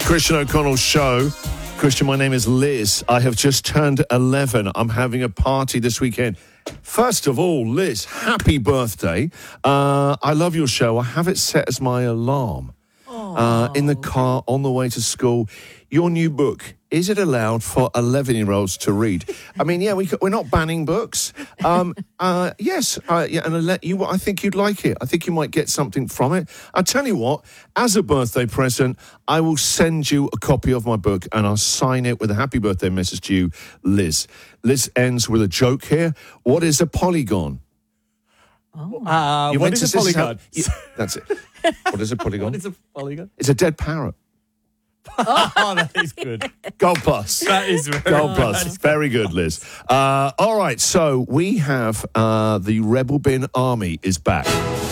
Christian O'Connell's show. Christian, my name is Liz. I have just turned 11. I'm having a party this weekend. First of all, Liz, happy birthday. I love your show. I have it set as my alarm in the car on the way to school. Your new book, is it allowed for 11-year-olds to read? I mean, yeah, we're not banning books. Yes, and I'll let you. I think you'd like it. I think you might get something from it. I'll tell you what, as a birthday present, I will send you a copy of my book and I'll sign it with a happy birthday message to you, Liz. Liz ends with a joke here. What is a polygon? What is a polygon? That's it. What is a polygon? What is a polygon? It's a dead parrot. Oh, that is good. Gold plus. That is very Gold plus. Very good, Liz. All right, so we have the Rebel Bin Army is back.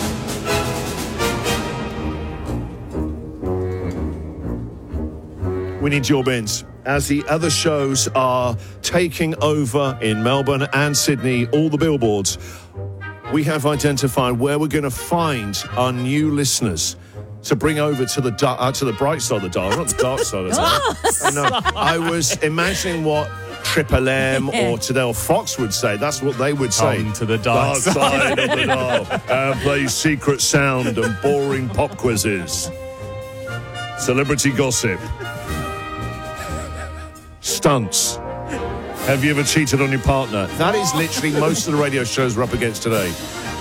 We need your bins. As the other shows are taking over in Melbourne and Sydney, all the billboards, we have identified where we're going to find our new listeners to bring over to the bright side of the dial, not the dark side of the dial. I was imagining what Triple M or Tadale Fox would say. That's what they would say. Come to the dark side of the dial and play secret sound and boring pop quizzes. Celebrity gossip. Stunts. Have you ever cheated on your partner? That is literally most of the radio shows we're up against today.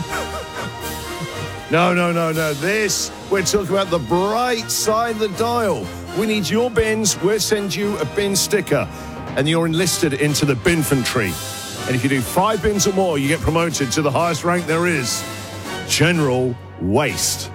No. We're talking about the bright side of the dial. We need your bins. We'll send you a bin sticker. And you're enlisted into the binfantry. And if you do 5 bins or more, you get promoted to the highest rank there is. General Waste.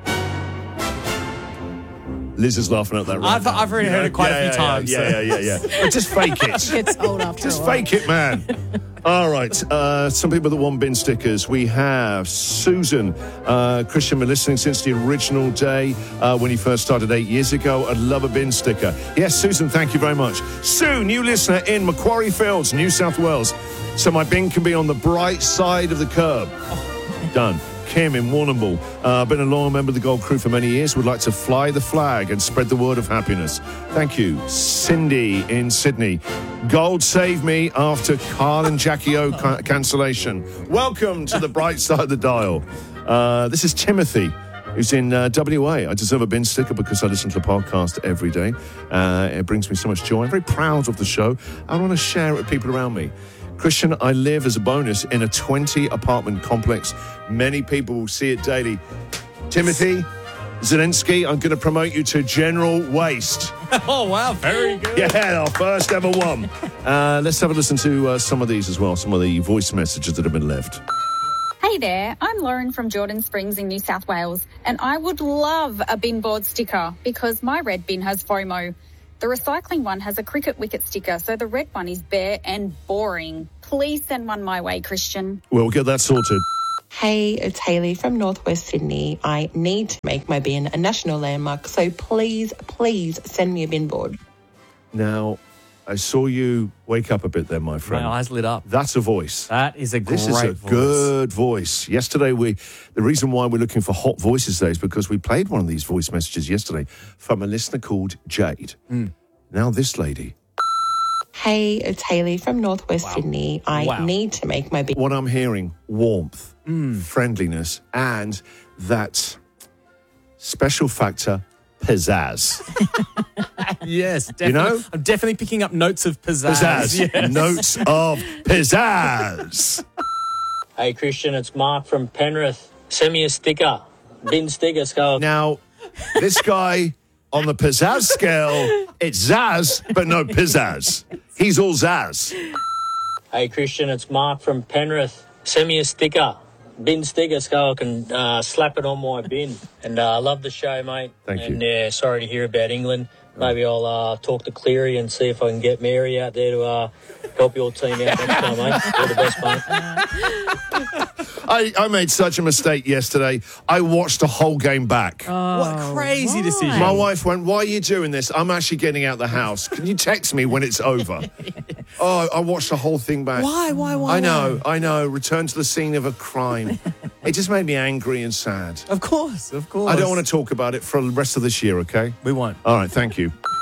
Liz is laughing at that right now. I've already heard it quite a few times. Yeah. But just fake it. It's old after Just a while. fake it, man. All right. Some people that want bin stickers. We have Susan. Christian, been listening since the original day when he first started 8 years ago. I'd love a bin sticker. Yes, Susan, thank you very much. Sue, new listener in Macquarie Fields, New South Wales. So my bin can be on the bright side of the curb. Done. Kim in Warrnambool. Been a loyal member of the Gold Crew for many years. Would like to fly the flag and spread the word of happiness. Thank you. Cindy in Sydney. Gold saved me after Carl and Jackie O cancellation. Welcome to the bright side of the dial. This is Timothy, who's in WA. I deserve a bin sticker because I listen to the podcast every day. It brings me so much joy. I'm very proud of the show. I want to share it with people around me. Christian, I live as a bonus in a 20-apartment complex. Many people will see it daily. Timothy Zelensky, I'm going to promote you to General Waste. Oh, wow, very good. Yeah, our first ever one. Let's have a listen to some of these as well, some of the voice messages that have been left. Hey there, I'm Lauren from Jordan Springs in New South Wales, and I would love a bin board sticker because my red bin has FOMO. The recycling one has a cricket wicket sticker, so the red one is bare and boring. Please send one my way, Christian. We'll get that sorted. Hey, it's Hayley from Northwest Sydney. I need to make my bin a national landmark, so please send me a bin board. Now, I saw you wake up a bit there, my friend. My eyes lit up. That's a voice. That is a great voice. This is a good voice. Yesterday, the reason why we're looking for hot voices today is because we played one of these voice messages yesterday from a listener called Jade. Now this lady. Hey, it's Hayley from Northwest Sydney. I need to make my bin. What I'm hearing, warmth, friendliness, and that special factor, pizzazz. Yes, definitely. You know? I'm definitely picking up notes of pizzazz. Pizzazz. Yes. Notes of pizzazz. Hey Christian, it's Mark from Penrith. Send me a sticker. Bin sticker, Skull. Now, this guy on the pizzazz scale, it's zazz, but no pizzazz. He's all zazz. Hey Christian, it's Mark from Penrith. Send me a sticker. Bin sticker, so I can slap it on my bin. And I love the show, mate. Thank you. And yeah, sorry to hear about England. Maybe I'll talk to Cleary and see if I can get Mary out there to help your team out next time, mate. You're the best, mate. I made such a mistake yesterday. I watched the whole game back. What a crazy decision. My wife went, why are you doing this? I'm actually getting out the house. Can you text me when it's over? Oh, I watched the whole thing back. Why? I know. Return to the scene of a crime. It just made me angry and sad. Of course. I don't want to talk about it for the rest of this year, okay? We won't. All right, thank you.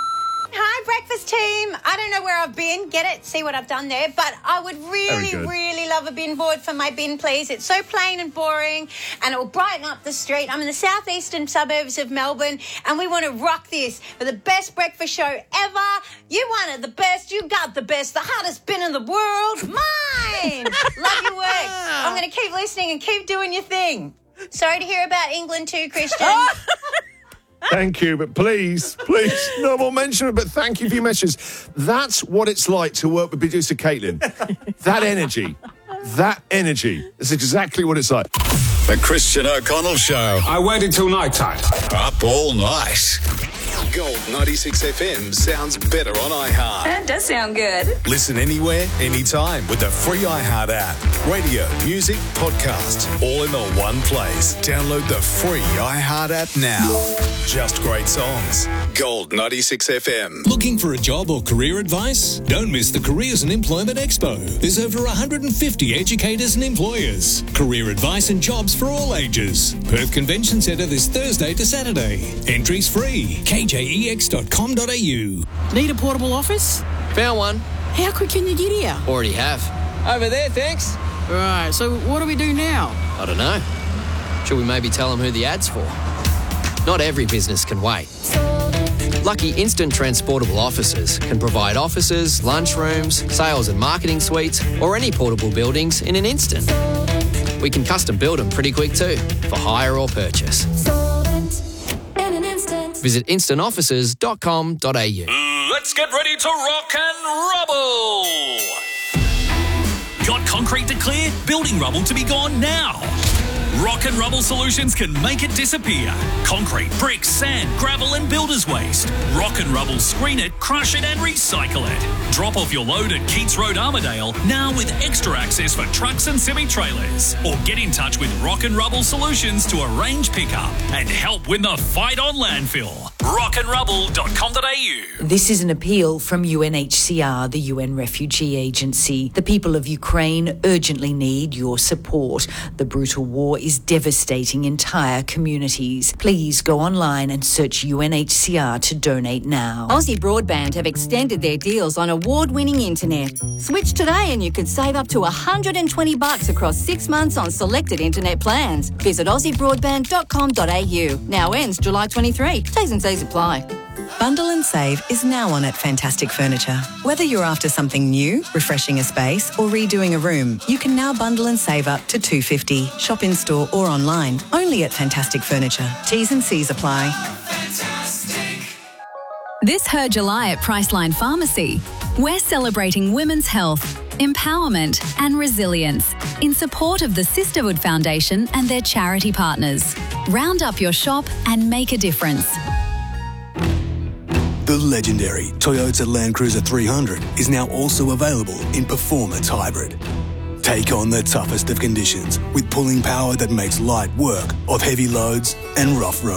Yes, team. I don't know where I've been. Get it? See what I've done there. But I would really, really love a bin board for my bin, please. It's so plain and boring, and it will brighten up the street. I'm in the southeastern suburbs of Melbourne, and we want to rock this for the best breakfast show ever. You wanted the best. You got the best. The hottest bin in the world. Mine. Love your work. I'm going to keep listening and keep doing your thing. Sorry to hear about England too, Christian. Thank you, but please, no more mention of it, but thank you for your messages. That's what it's like to work with producer Caitlin. That energy. That's exactly what it's like. The Christian O'Connell Show. I waited till night time. Up all night. Gold 96 FM sounds better on iHeart. That does sound good. Listen anywhere, anytime with the free iHeart app. Radio, music, podcasts, all in the one place. Download the free iHeart app now. Just great songs. Gold 96 FM. Looking for a job or career advice? Don't miss the Careers and Employment Expo. There's over 150 educators and employers. Career advice and jobs for all ages. Perth Convention Centre this Thursday to Saturday. Entries free. kjex.com.au. Need a portable office? Found one. How quick can you get here? Already have. Over there, thanks. Right, so what do we do now? I don't know. Should we maybe tell them who the ad's for? Not every business can wait. Lucky Instant Transportable Offices can provide offices, lunchrooms, sales and marketing suites, or any portable buildings in an instant. We can custom build them pretty quick too, for hire or purchase. Visit instantoffices.com.au. Let's get ready to rock and rubble! Got concrete to clear? Building rubble to be gone now. Rock and Rubble Solutions can make it disappear. Concrete, bricks, sand, gravel and builder's waste. Rock and Rubble screen it, crush it and recycle it. Drop off your load at Keats Road, Armadale, now with extra access for trucks and semi-trailers. Or get in touch with Rock and Rubble Solutions to arrange pickup and help win the fight on landfill. rockandrubble.com.au. This is an appeal from UNHCR, the UN Refugee Agency. The people of Ukraine urgently need your support. The brutal war is devastating entire communities. Please go online and search UNHCR to donate now. Aussie Broadband have extended their deals on award-winning internet. Switch today and you could save up to $120 across 6 months on selected internet plans. Visit aussiebroadband.com.au. Now ends July 23. T's and C's apply. Bundle and save is now on at Fantastic Furniture. Whether you're after something new, refreshing a space, or redoing a room, you can now bundle and save up to $250. Shop in store or online. Only at Fantastic Furniture. T's and C's apply. This Her July at Priceline Pharmacy, we're celebrating women's health, empowerment and resilience in support of the Sisterhood Foundation and their charity partners. Round up your shop and make a difference. The legendary Toyota Land Cruiser 300 is now also available in Performance Hybrid. Take on the toughest of conditions with pulling power that makes light work of heavy loads and rough roads.